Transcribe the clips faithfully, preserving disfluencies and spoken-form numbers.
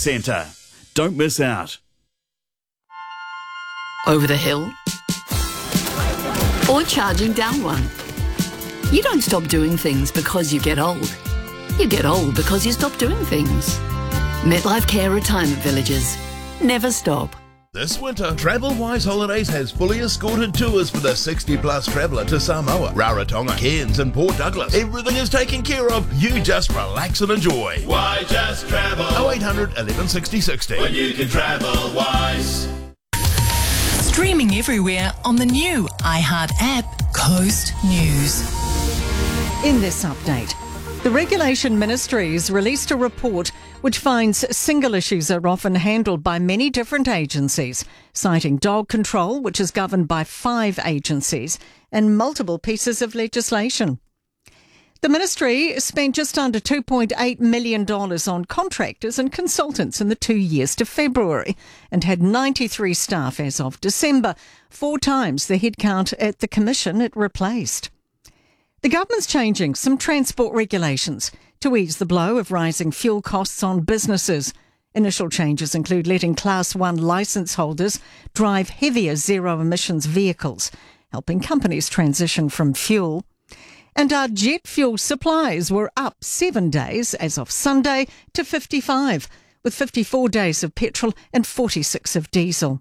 Centre. Don't miss out. Over the hill? Or charging down one? You don't stop doing things because you get old. You get old because you stop doing things. MetLife Care Retirement Villages. Never stop. This winter, TravelWise Holidays has fully escorted tours for the sixty plus traveller to Samoa, Rarotonga, Cairns and Port Douglas. Everything is taken care of. You just relax and enjoy. Why just travel? oh eight hundred, eleven sixty, sixty. When you can travel wise. Streaming everywhere on the new iHeart app, Coast News. In this update, the Regulation Ministries released a report which finds single issues are often handled by many different agencies, citing dog control, which is governed by five agencies, and multiple pieces of legislation. The ministry spent just under two point eight million dollars on contractors and consultants in the two years to February and had ninety-three staff as of December, four times the headcount at the commission it replaced. The government's changing some transport regulations to ease the blow of rising fuel costs on businesses. Initial changes include letting Class one licence holders drive heavier zero-emissions vehicles, helping companies transition from fuel. And our jet fuel supplies were up seven days as of Sunday to fifty-five, with fifty-four days of petrol and forty-six of diesel.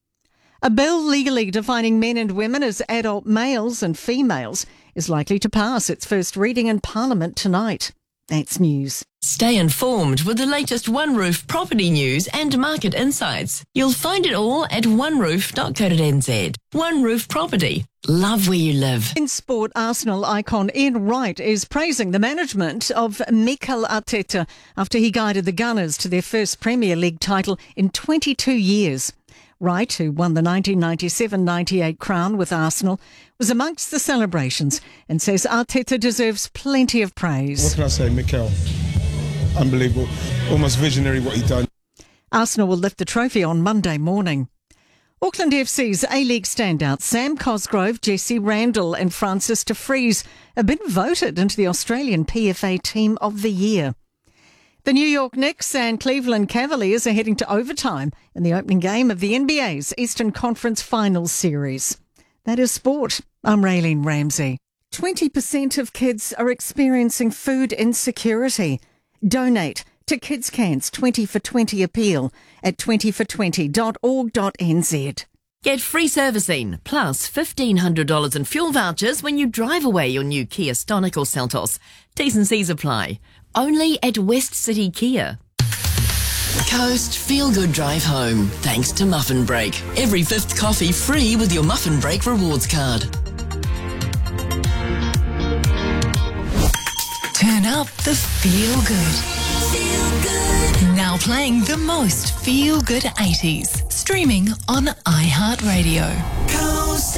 A bill legally defining men and women as adult males and females is likely to pass its first reading in Parliament tonight. That's news. Stay informed with the latest One Roof property news and market insights. You'll find it all at one roof dot co dot n z. One Roof Property. Love where you live. In sport, Arsenal icon Ian Wright is praising the management of Mikel Arteta after he guided the Gunners to their first Premier League title in twenty-two years. Wright, who won the nineteen ninety-seven ninety-eight crown with Arsenal, was amongst the celebrations and says Arteta deserves plenty of praise. What can I say, Mikel? Unbelievable. Almost visionary what he done. Arsenal will lift the trophy on Monday morning. Auckland F C's A-League standouts Sam Cosgrove, Jesse Randall and Francis de Vries have been voted into the Australian P F A Team of the Year. The New York Knicks and Cleveland Cavaliers are heading to overtime in the opening game of the N B A's Eastern Conference Finals Series. That is sport. I'm Raylene Ramsey. twenty percent of kids are experiencing food insecurity. Donate to Kids Can's twenty for twenty appeal at twenty for twenty dot org dot n z. Get free servicing plus fifteen hundred dollars in fuel vouchers when you drive away your new Kia Stonic or Seltos. T's and C's apply. Only at West City Kia. Coast Feel Good Drive Home, thanks to Muffin Break. Every fifth coffee free with your Muffin Break rewards card. Turn up the Feel Good. Feel Good. Now playing the most Feel Good eighties. Streaming on iHeartRadio. Coast